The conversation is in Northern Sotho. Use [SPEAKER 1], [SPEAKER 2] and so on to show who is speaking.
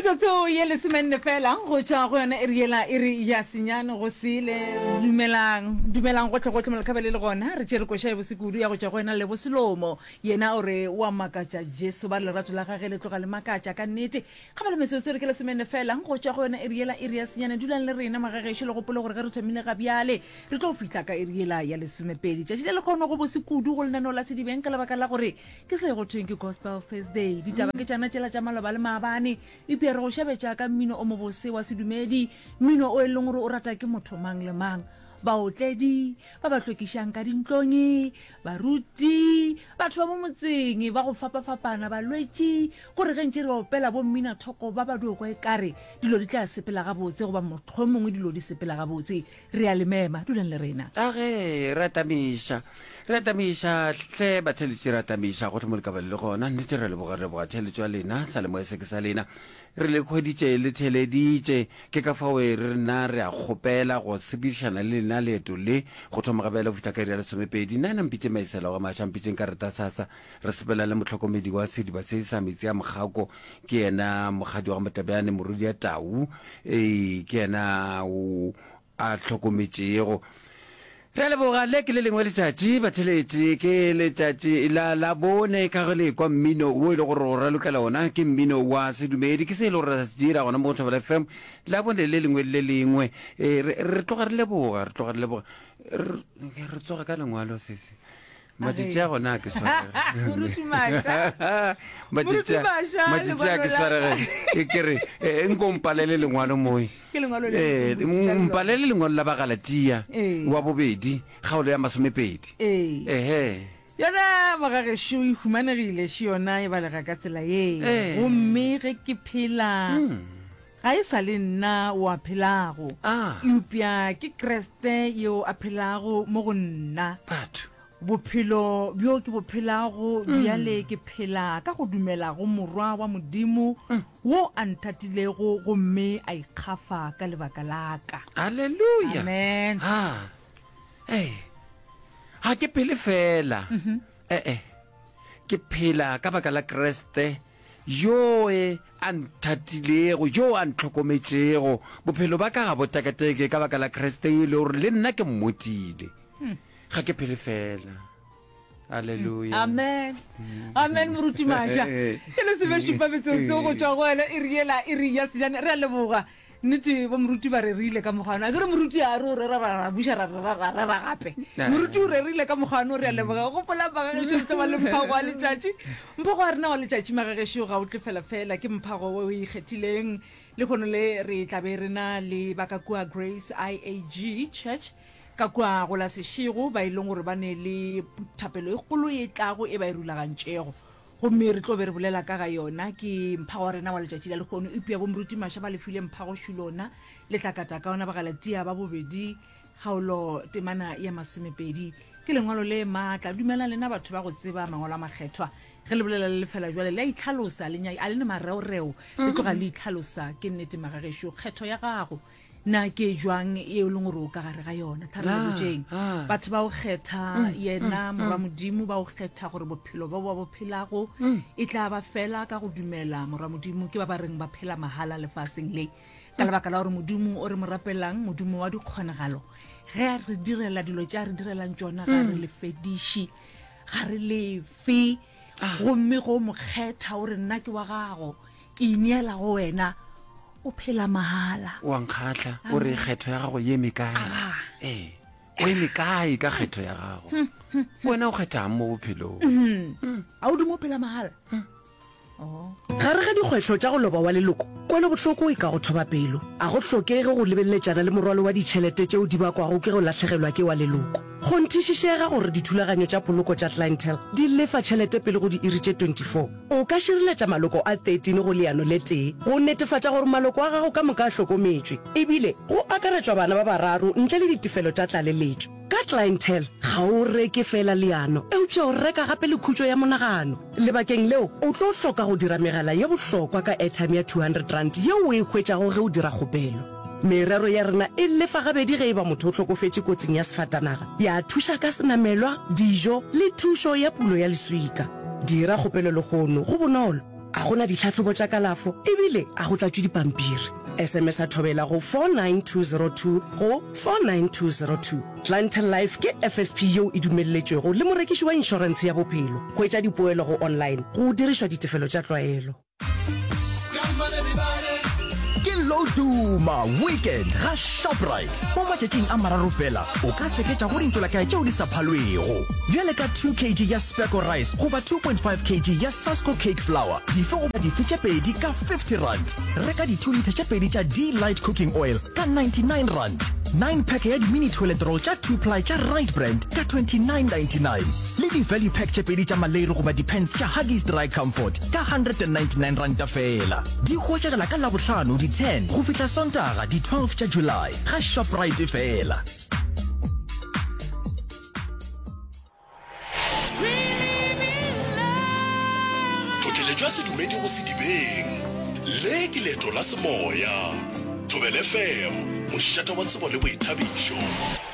[SPEAKER 1] metsotso ye lesemenne fela go tšwa go yona e re ya senyane go sele dumelang gotlhe mo lekabele le gona re tšere koša e bosekudu ya go tšwa go yona le boselomo yena o re wa makatša jesu ba lerato la gage le tloga le makatša ka nnete ga ba le metsotso re ke lesemenne fela go tšwa go yona e re ya senyane dulang le rena magagešo le gopole gore ge re thomile ga bjale re tlo go fitlha ka ya lesomepedi tšatši le le kgone go bosekudu go lenaneo la sedibeng ka lebaka la gore ke se go thweng ke gospel first day ditaba ke tšana tšela tša maloba le maabane re go šebetša ka mmino o mobose wa sedumedi mmino o e leng gore o rata ke motho mang le mang baotledi ba ba hlwekišang ka dintlong baruti batho ba mo motseng ba go fapafapana balwetši gore ge ntše re opela bo mmina thoko ba ba duo kwa ekare dilo di tla sepela gabotse goba motho mongwe dilo di sepela gabotse re a le mema duleng le rena
[SPEAKER 2] age ratamiša tle batheletši ratamiša go thomole ka ba le gona nnete re leboga theletšo ya lena sa lemo se ke sa lena re le kgweditše le theleditše ke ka fao re nna re a kgopela go sebišana le lena leeto le go thoma gabela go fitlha ka iri ya lesomepedi nna nampitše maisela go mašampitšeng ka reta sasa re sepela le motlhokomedi wa sediba se sa metsi a mogako ke yena mogadi wa motabeane morudi ya tau ke yena a tlhokometšego re leboga le ke le lengwe letšatši batheletši ke letšatši la bone ka ge le kwa mmino o ile gore go ralokela ona ke mmino wa sedumedi ke se ile gore ra se dira gona mo go Thobela FM la bone le lengwe le lengwe re tloga re leboga re tsoga ka lengwalo sese matšatši a gona ke swarege ke re nkompalele lengwalo moe mpalele lengwalo la bagalatia wa bobedi kgaolo ya masomepedi
[SPEAKER 1] yona magagešo e humanegile še yona e balega ka tsela ye gomme ge ke phela ga e sa le nna o a phelago eupša ke kreste yo a phelago mo go nna bophelo bjo ke bophelago bjale ke phela ka go dumela go morwa wa modimo wo a nthatilego gomme a ikgafa ka lebaka laka
[SPEAKER 2] halleluja
[SPEAKER 1] amen
[SPEAKER 2] ha ke phele fela ke phela ka baka la kreste yo a nthatilego yo a ntlhokometšego bophelo ba ka ga botekateke ka baka la kreste e le gore le nna ke mmotile ga ke phele fela halleluja
[SPEAKER 1] amen moruti maša ke le sebešupa metsotso go tšwa go wena e re ya sejane re a leboga nnete ba moruti ba rerile ka mogano a ke re moruti a re o rera buša ra gape moruti o rerile ka mogano re a leboga gopola magagešo tla ba le mphago wa letšatši mphago wa rena wa letšatši magagešo ga o tle fela ke mphago o ikgethileng le kgono le re tlabe rena le baka kua Grace IAG Church ka kwa go la sešego ba ileng gore ba ne le thapelo e kgolo e tlago e ba e rulagantšego gomme re tlo be re bolela ka ga yona ke mphago wa rena wa letšatši la lekgono epia bo moruti maša ba lefile mphago šulona le tlakata ka ona bagalatia ba bobedi kgaolo temana ya masomepedi ke lengwalo le maatla dumela lena batho ba go tseba mangwalo a makgethwa ge le bolela le lefela jwale le a itlhalosa a le ne mareoreo le tloga le itlhalosa ke nnete magagešo kgetho ya gago na ke jwang e o leng gore o ka gare ga yona tharabojeng batho ba o kgetha yena morwa modimo ba o kgetha gore bophelo ba bo phelago e tla ba fela ka go dumela morwa modimo ke ba reng ba phela mahala lefaseng le ka lebaka la gore modimo o re mo rapelang modimo wa dikgonagalo ge re direla dilo tša re direlang tšona ga re le fediši ga re le fe gomme go mo kgetha o re nna ke wa gago ke ineela go wena o phela mahala
[SPEAKER 2] wa nkgatla o re kgetho ya gago ye mekae o e mekae ka kgetho ya gago wena o kgethang mo bophelong
[SPEAKER 1] a o di mo phela mahala
[SPEAKER 3] gare ga dikgwetlho tša go loba wa leloko kwane bohloko e ka go thoba pelo a go hlokege go lebeletšana le morwalo wa ditšhelete tšeo di bakwago ke go latlhegelwa ke wa leloko go nthišišega gore dithulaganyo tša poloko tša clientele di lefa tšhelete pele go di iri tše 24 o ka šireletša maloko a 13 go leano le tee go netefatša gore maloko a gago ka moka a hlokometšwe ebile go akaretšwa bana ba bararo ntle le ditefelo tša tlaleletšo ka clientele ga o reke fela leano eupša o reka gape le khutšo ya monagano lebakeng leo o tlo hloka go dira megala ye bohlokwa ka airtime ya 200 rand yeo o e hwetšago ge o dira kgopelo merero ya rena e lefa gabedi ge e ba motho o tlhokofetše kotsing ya sefatanaga ya thuša ka senamelwa dijo le thušo ya pulo ya leswika dira kgopelo le kgono go bonolo a gona ditlhatlhobo tša kalafo ebile a go tlatšwe dipampiri. SMS a thobela go 49202 go 49202. Clientele Life ke FSP yeo e dumelletšwego le morekiši wa inšorense ya bophelo. Go etša dipoelo go online go dirišwa ditefelo tša tlwaelo.
[SPEAKER 4] Loduma weekend ga Shoprite mo matšatšing a mararo fela o ka seketša go dintolakae tšeo di sa phalwego bjale ka 2 kg ya Speco rice goba 2.5 kg ya Sasco cake flour dife goba dife tše pedi ka 50 rand. Reka di 2 liter tše pedi tša D-Light cooking oil ka 99 rand. 9 pack ya di-mini toilet roll tša 2 ply tša Right Brand ka 29.99 le di-value pack tše pedi tša Malero goba di-pants tša Huggies Dry Comfort ka 199 ranta fela. Di hwetšagela ka Labohlano di 10 go fihla Sontaga di 12 tša July ga Shoprite fela.
[SPEAKER 5] Tlotlheletšwa sedumedi go sedibeng le ke leeto la semoya Thobela FM mošata wa tsebo le boithabišo.